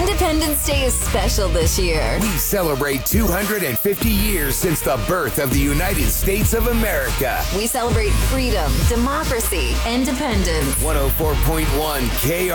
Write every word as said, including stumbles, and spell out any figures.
Independence Day is special this year. We celebrate two hundred fifty years since the birth of the United States of America. We celebrate freedom, democracy, independence. one oh four point one K